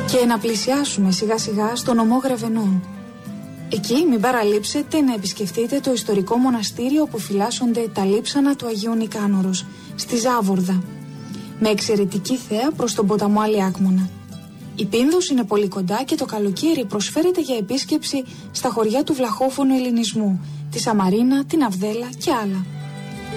Και να πλησιάσουμε σιγά σιγά στο νομό Γρεβενών. Εκεί μην παραλείψετε να επισκεφτείτε το ιστορικό μοναστήριο όπου φυλάσσονται τα λείψανα του Αγίου Νικάνορος, στη Ζάβορδα, με εξαιρετική θέα προς τον ποταμό Αλιάκμονα. Η Πίνδος είναι πολύ κοντά και το καλοκαίρι προσφέρεται για επίσκεψη στα χωριά του βλαχόφωνου ελληνισμού, τη Σαμαρίνα, την Αυδέλα και άλλα.